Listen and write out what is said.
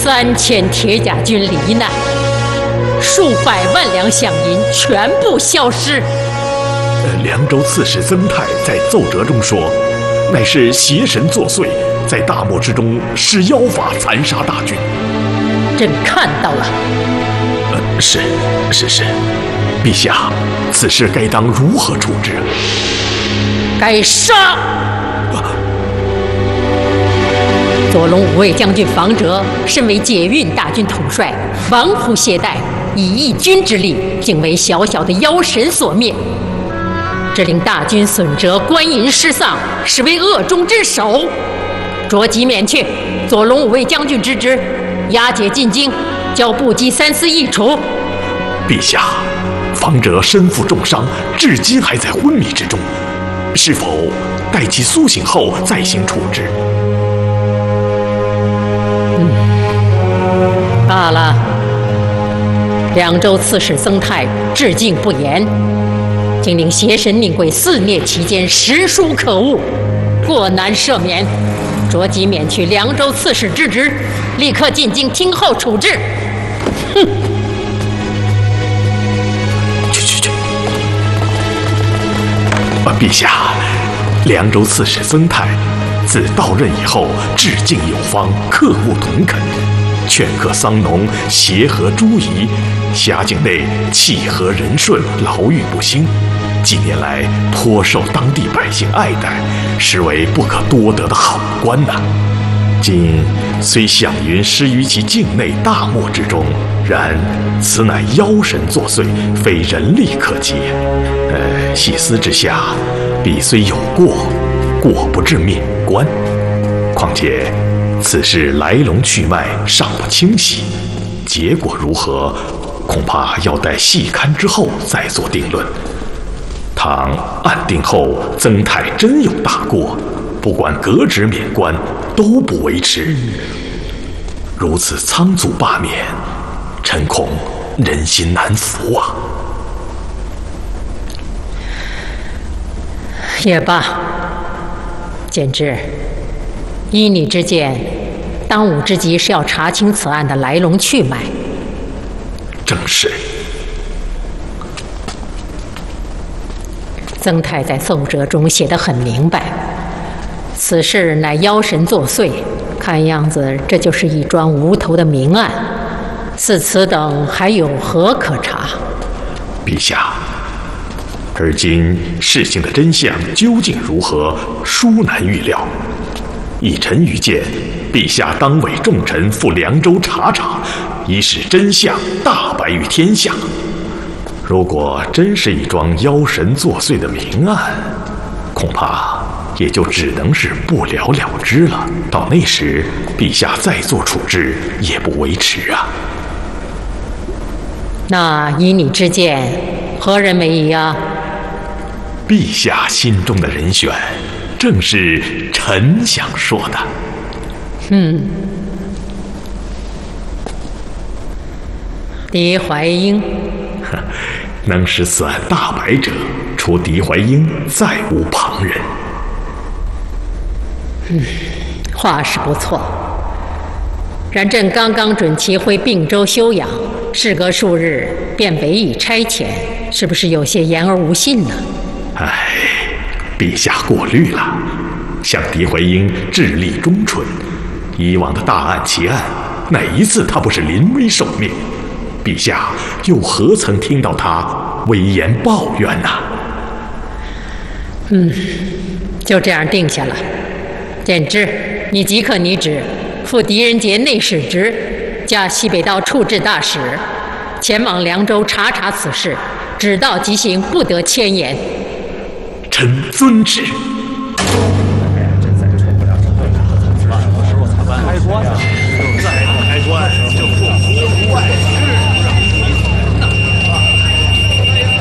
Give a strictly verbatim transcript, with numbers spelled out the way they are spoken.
三千铁甲军罹难，数百万两饷银全部消失。 呃，凉州刺史曾泰在奏折中说，乃是邪神作祟，在大漠之中施妖法残杀大军。 朕看到了。 呃，是是是，陛下，此事该当如何处置？ 该杀！左龙五卫将军房哲身为解运大军统帅，玩忽懈怠，以义军之力，竟为小小的妖神所灭，这令大军损折，官银失丧，实为恶中之首。着即免去左龙五卫将军之职，押解进京，交部机三司议处。 陛下，房哲身负重伤，至今还在昏迷之中，是否待其苏醒后再行处置？ 罢了。凉州刺史曾泰至敬不言，竟令邪神宁贵肆虐其间，实属可恶，过难赦免。着即免去凉州刺史之职，立刻进京听候处置。哼！ 去去去！啊，陛下，凉州刺史曾泰自到任以后，致敬有方，克务同恳，劝克桑农，协和诸夷，辖境内气和仁顺，牢狱不兴。近年来颇受当地百姓爱戴，实为不可多得的好官呐、啊。今虽饷云失于其境内大漠之中，然此乃妖神作祟，非人力可及。呃，细思之下，必虽有过，过不至免官。况且此事来龙去脉尚不清晰，结果如何，恐怕要待细勘之后再做定论。倘案定后曾泰真有大过，不管革职免官都不为迟。如此仓促罢免，臣恐人心难服啊。 也罢，简之，依你之见，当务之急是要查清此案的来龙去脉。 正是。 曾泰在奏折中写得很明白，此事乃妖神作祟，看样子这就是一桩无头的明案。似此等还有何可查？ 陛下，而今事情的真相究竟如何，殊难预料。以臣愚见，陛下当委重臣赴凉州查查，以使真相大白于天下。如果真是一桩妖神作祟的明案，恐怕也就只能是不了了之了。到那时，陛下再做处置也不为迟啊。 那依你之见，何人为宜啊？ 陛下心中的人选，正是臣想说的。 嗯，狄怀英。 能使此案大白者，除狄怀英，再无旁人。 嗯，话是不错。然朕刚刚准其回并州休养，事隔数日便委以差遣，是不是有些言而无信呢？ 唉，陛下过虑了。像狄怀英智力忠纯，以往的大案奇案，哪一次他不是临危受命？陛下又何曾听到他危言抱怨呢、啊？ 嗯，就这样定下了。简之，你即刻拟旨，赴狄仁杰内史职，加西北道处置大使，前往凉州查查此事，只道即行，不得迁延。 臣遵旨。